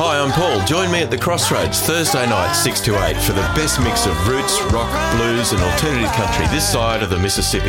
Hi, I'm Paul. Join me at the Crossroads Thursday night, 6 to 8, for the best mix of roots, rock, blues and alternative country this side of the Mississippi.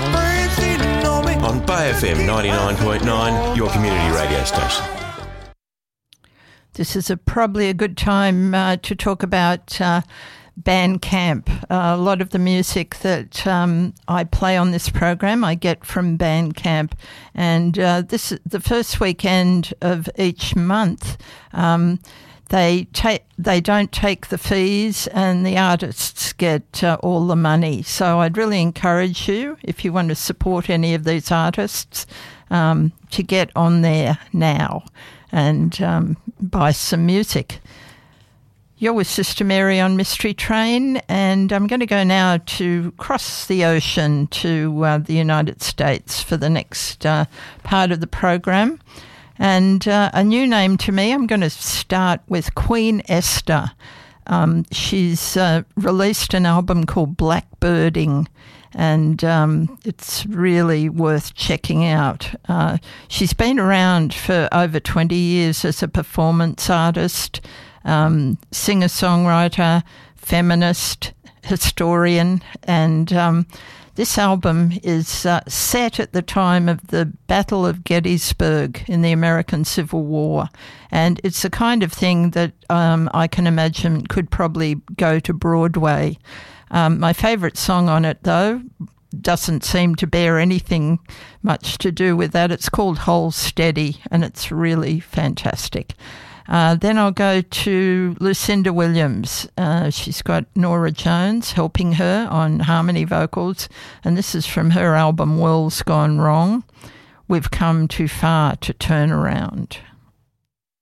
On Bay FM 99.9, your community radio station. This is probably a good time to talk about Bandcamp. A lot of the music that I play on this program I get from Bandcamp, and this is the first weekend of each month. They don't take the fees, and the artists get all the money. So I'd really encourage you, if you want to support any of these artists, to get on there now and buy some music. You're with Sister Mary on Mystery Train, and I'm going to go now to cross the ocean to the United States for the next part of the program. And a new name to me, I'm going to start with Queen Esther. She's released an album called Blackbirding, and it's really worth checking out. She's been around for over 20 years as a performance artist, singer-songwriter, feminist, historian, and this album is set at the time of the Battle of Gettysburg in the American Civil War, and it's the kind of thing that I can imagine could probably go to Broadway. My favourite song on it, though, doesn't seem to bear anything much to do with that. It's called Hold Steady, and it's really fantastic. Then I'll go to Lucinda Williams. She's got Nora Jones helping her on harmony vocals, and this is from her album World's Gone Wrong. We've come too far to turn around.